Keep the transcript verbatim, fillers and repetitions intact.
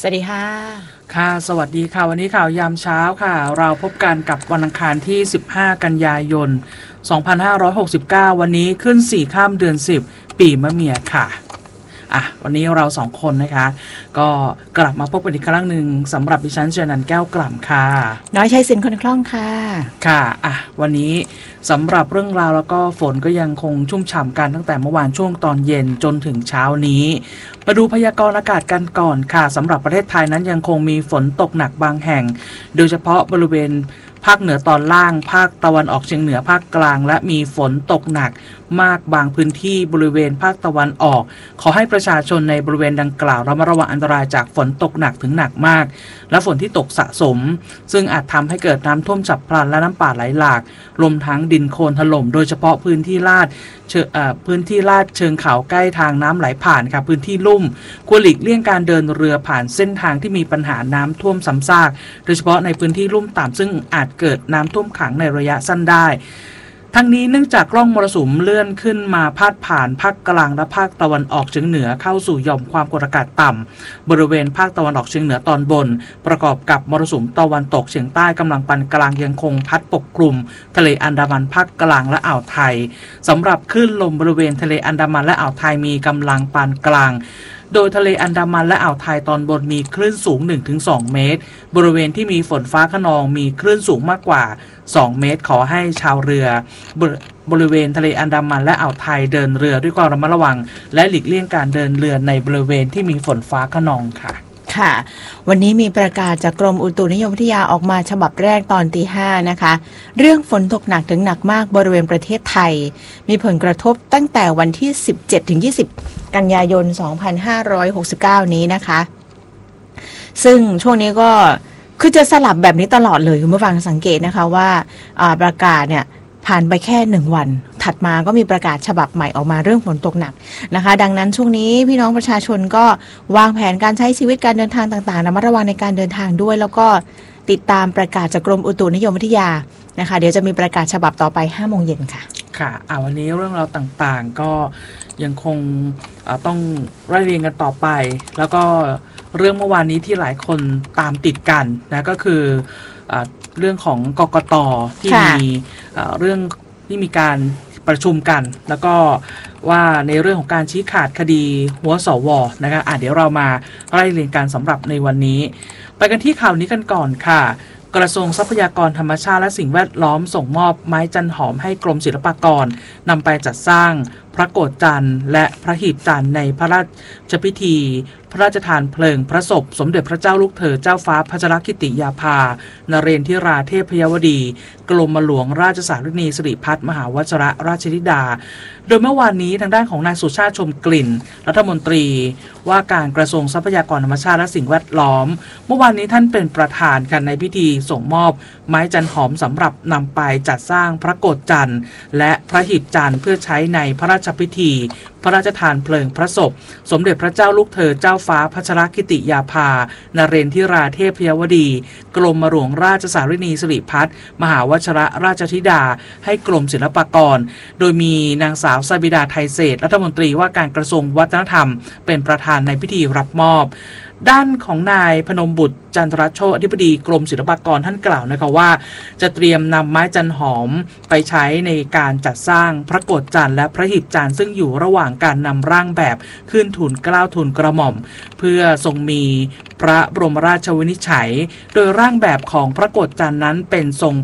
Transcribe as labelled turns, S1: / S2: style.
S1: สวัสดีค่ะ
S2: ค่ะสวัสดีค่ะวันนี้ข่าวยามเช้าค่ะเราพบกันกับวันอังคารที่สิบห้ากันยายนสองพันห้าร้อยหกสิบเก้าวันนี้ขึ้นสี่ค่ำเดือนสิบปีมะเมียค่ะอ่ะวันนี้เราสองคนนะคะก็กลับมาพบกันอีกครั้งหนึ่งสำหรับดิฉันเจนันแก้วกล่ำค่ะ
S1: น้อยชัยสินคนคล่องค่ะ
S2: ค่ะอ่ะวันนี้สำหรับเรื่องราวแล้วก็ฝนก็ยังคงชุ่มฉ่ำกันตั้งแต่เมื่อวานช่วงตอนเย็นจนถึงเช้านี้มาดูพยากรณ์อากาศกันก่อนค่ะสำหรับประเทศไทยนั้นยังคงมีฝนตกหนักบางแห่งโดยเฉพาะบริเวณภาคเหนือตอนล่างภาคตะวันออกเฉียงเหนือภาคกลางและมีฝนตกหนักมากบางพื้นที่บริเวณภาคตะวันออกขอให้ประชาชนในบริเวณดังกล่าวระมัดระวังอันตรายจากฝนตกหนักถึงหนักมากและฝนที่ตกสะสมซึ่งอาจทำให้เกิดน้ำท่วมฉับพลันและน้ำป่าไหลหลากรวมทั้งดินโคลนถล่มโดยเฉพาะพื้นที่ลาดพื้นที่ลาดเชิงเขาใกล้ทางน้ำไหลผ่านค่ะพื้นที่ลุ่มควรหลีกเลี่ยงการเดินเรือผ่านเส้นทางที่มีปัญหาน้ำท่วมซ้ำซากโดยเฉพาะในพื้นที่ลุ่มต่ำซึ่งอาจเกิดน้ำท่วมขังในระยะสั้นได้ทั้งนี้เนื่องจากร่องมรสุมเลื่อนขึ้นมาพาดผ่านภาคกลางและภาคตะวันออกเฉียงเหนือเข้าสู่หย่อมความกดอากาศต่ำบริเวณภาคตะวันออกเฉียงเหนือตอนบนประกอบกับมรสุมตะวันตกเฉียงใต้กำลังปานกลางยังคงพัดปกคลุมทะเลอันดามันภาคกลางและอ่าวไทยสำหรับคลื่นลมบริเวณทะเลอันดามันและอ่าวไทยมีกำลังปานกลางโดยทะเลอันดามันและอ่าวไทยตอนบนมีคลื่นสูง หนึ่งถึงสอง เมตรบริเวณที่มีฝนฟ้าคะนองมีคลื่นสูงมากกว่าสองเมตรขอให้ชาวเรือบริเวณทะเลอันดามันและอ่าวไทยเดินเรือด้วยความระมัดระวังและหลีกเลี่ยงการเดินเรือในบริเวณที่มีฝนฟ้าคะนองค่ะ
S1: ค่ะวันนี้มีประกาศจากกรมอุตุนิยมวิทยาออกมาฉบับแรกตอนตีห้านะคะเรื่องฝนตกหนักถึงหนักมากบริเวณประเทศไทยมีผลกระทบตั้งแต่วันที่สิบเจ็ดถึงยี่สิบกันยายนสองพันห้าร้อยหกสิบเก้านี้นะคะซึ่งช่วงนี้ก็คือจะสลับแบบนี้ตลอดเลยคุณผู้ฟังสังเกตนะคะว่าประกาศเนี่ยผ่านไปแค่หนึ่งวันถัดมาก็มีประกาศฉบับใหม่ออกมาเรื่องฝนตกหนักนะคะดังนั้นช่วงนี้พี่น้องประชาชนก็วางแผนการใช้ชีวิตการเดินทางต่างๆระมัดระวังในการเดินทางด้วยแล้วก็ติดตามประกาศจากกรมอุตุนิยมวิทยานะคะเดี๋ยวจะมีประกาศฉบับต่อไป ห้าโมงเย็นค่ะ
S2: ค่ะอ่าวันนี้เรื่องราวต่างๆก็ยังคงต้องไล่เรียงกันต่อไปแล้วก็เรื่องเมื่อวานนี้ที่หลายคนตามติดกันนะก็คือเรื่องของกกต.ที่มีเรื่องที่มีการประชุมกันแล้วก็ว่าในเรื่องของการชี้ขาดคดีหัวสวนะคะอ่ะเดี๋ยวเรามาไล่เรียงกันสำหรับในวันนี้ไปกันที่ข่าวนี้กันก่อนค่ะกระทรวงทรัพยากรธรรมชาติและสิ่งแวดล้อมส่งมอบไม้จันหอมให้กรมศิลปากรนำไปจัดสร้างพระโกฐจันทร์และพระหีบจันทร์ในพระราชพิธีพระราชทานเพลิงพระศพสมเด็จพระเจ้าลูกเธอเจ้าฟ้าพัชรกิติยาภานเรนทิราเทพยวดีกรมหลวงราชสารินีสิริพัฒน์มหาวชรราชธิดาโดยเมื่อวานนี้ทางด้านของนายสุชาติชมกลิ่นรัฐมนตรีว่าการกระทรวงทรัพยากรธรรมชาติและสิ่งแวดล้อมเมื่อวานนี้ท่านเป็นประธานกันในพิธีส่งมอบไม้จันหอมสำหรับนำไปจัดสร้างพระโกฐจันทร์และพระหีบจันทร์เพื่อใช้ในพระราชพิธีพระราชทานเพลิงพระศพสมเด็จพระเจ้าลูกเธอเจ้าฟ้าพัชรกิติยาภานเรนทิราเทพยวดีกรมหลวงราชสารินีสิริพัฒน์มหาวชรราชธิดาให้กรมศิลปากรโดยมีนางสาวซาบิดาไทยเศรษฐ์รัฐมนตรีว่าการกระทรวงวัฒนธรรมเป็นประธานในพิธีรับมอบด้านของนายพนมบุตรจันทรโชติอธิบดีกรมศิลปากรท่านกล่าวนะคะว่าจะเตรียมนำไม้จันหอมไปใช้ในการจัดสร้างพระโกฐจันทร์และพระหีบจันทร์ซึ่งอยู่ระหว่างการนำร่างแบบขึ้นทูลเกล้าทูลกระหม่อมเพื่อทรงมีพระบรมราชวินิจฉัยโดยร่างแบบของพระโกฐจันทร์นั้นเป็นทรง